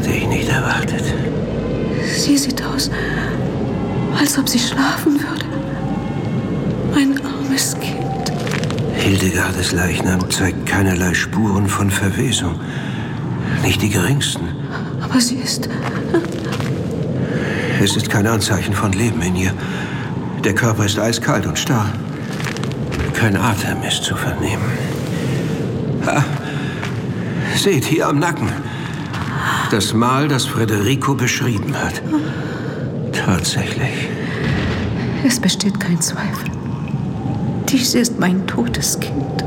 hatte ich nicht erwartet. Sie sieht aus, als ob sie schlafen würde. Mein armes Kind. Hildegardes Leichnam zeigt keinerlei Spuren von Verwesung. Nicht die geringsten. Aber sie ist... Es ist kein Anzeichen von Leben in ihr. Der Körper ist eiskalt und starr. Kein Atem ist zu vernehmen. Ha. Seht, hier am Nacken. Das Mal, das Federico beschrieben hat. Tatsächlich. Es besteht kein Zweifel. Dies ist mein totes Kind.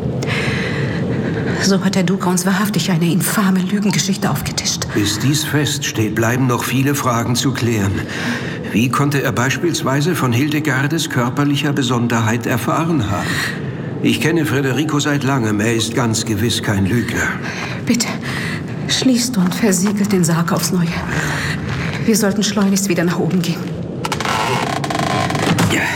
So hat der Duca uns wahrhaftig eine infame Lügengeschichte aufgetischt. Bis dies feststeht, bleiben noch viele Fragen zu klären. Wie konnte er beispielsweise von Hildegardes körperlicher Besonderheit erfahren haben? Ich kenne Federico seit langem. Er ist ganz gewiss kein Lügner. Bitte, schließt und versiegelt den Sarg aufs Neue. Wir sollten schleunigst wieder nach oben gehen. Ja.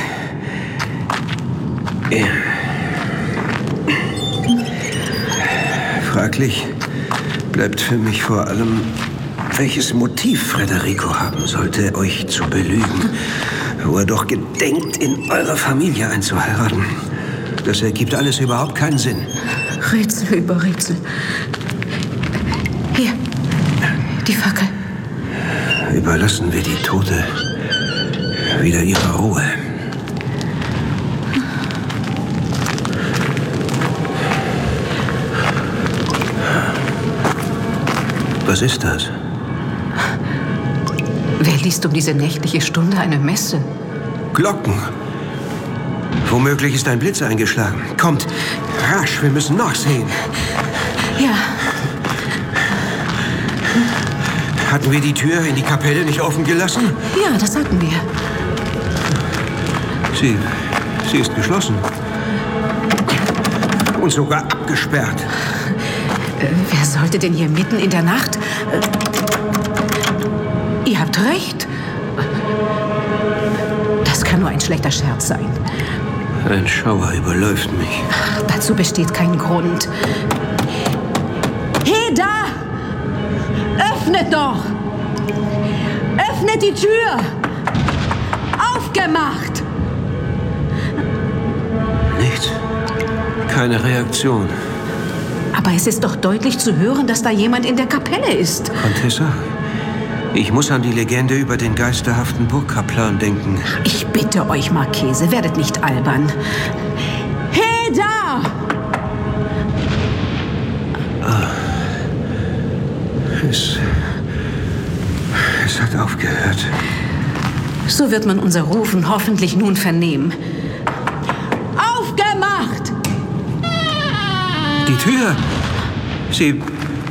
Fraglich bleibt für mich vor allem, welches Motiv Federico haben sollte, euch zu belügen, wo er doch gedenkt, in eure Familie einzuheiraten. Das ergibt alles überhaupt keinen Sinn. Rätsel über Rätsel. Hier, die Fackel. Überlassen wir die Tote wieder ihrer Ruhe. Was ist das? Wer liest um diese nächtliche Stunde eine Messe? Glocken. Womöglich ist ein Blitz eingeschlagen. Kommt, rasch, wir müssen nachsehen. Ja. Hatten wir die Tür in die Kapelle nicht offen gelassen? Ja, das hatten wir. Sie ist geschlossen. Und sogar abgesperrt. Wer sollte denn hier mitten in der Nacht... Ihr habt recht. Das kann nur ein schlechter Scherz sein. Ein Schauer überläuft mich. Dazu besteht kein Grund. Hey, da! Öffnet doch! Öffnet die Tür! Aufgemacht! Nichts. Keine Reaktion. Aber es ist doch deutlich zu hören, dass da jemand in der Kapelle ist. Contessa, ich muss an die Legende über den geisterhaften Burgkaplan denken. Ich bitte euch, Marchese, werdet nicht albern. Hey, da! Es hat aufgehört. So wird man unser Rufen hoffentlich nun vernehmen. Aufgemacht! Die Tür! Sie...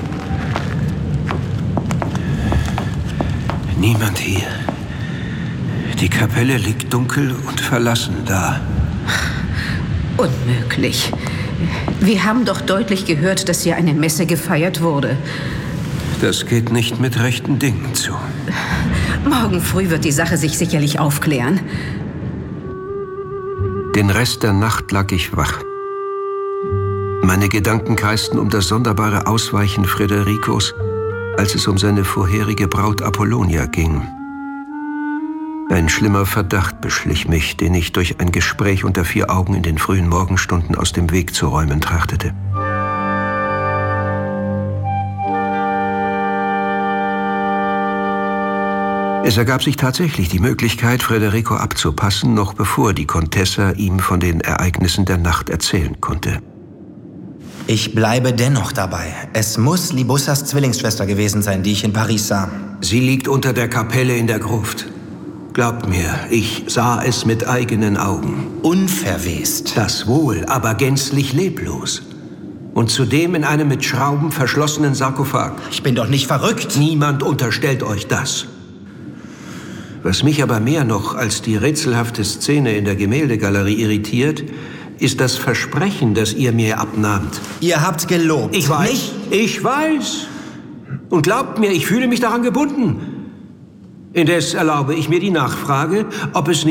Niemand hier. Die Kapelle liegt dunkel und verlassen da. Unmöglich. Wir haben doch deutlich gehört, dass hier eine Messe gefeiert wurde. Das geht nicht mit rechten Dingen zu. Morgen früh wird die Sache sich sicherlich aufklären. Den Rest der Nacht lag ich wach. Meine Gedanken kreisten um das sonderbare Ausweichen Fredericos, als es um seine vorherige Braut Apollonia ging. Ein schlimmer Verdacht beschlich mich, den ich durch ein Gespräch unter vier Augen in den frühen Morgenstunden aus dem Weg zu räumen trachtete. Es ergab sich tatsächlich die Möglichkeit, Federico abzupassen, noch bevor die Contessa ihm von den Ereignissen der Nacht erzählen konnte. Ich bleibe dennoch dabei. Es muss Libussas Zwillingsschwester gewesen sein, die ich in Paris sah. Sie liegt unter der Kapelle in der Gruft. Glaubt mir, ich sah es mit eigenen Augen. Unverwest. Das wohl, aber gänzlich leblos. Und zudem in einem mit Schrauben verschlossenen Sarkophag. Ich bin doch nicht verrückt. Niemand unterstellt euch das. Was mich aber mehr noch als die rätselhafte Szene in der Gemäldegalerie irritiert, ist das Versprechen, das ihr mir abnahmt. Ihr habt gelobt. Ich weiß. Ich weiß. Und glaubt mir, ich fühle mich daran gebunden. Indes erlaube ich mir die Nachfrage, ob es nicht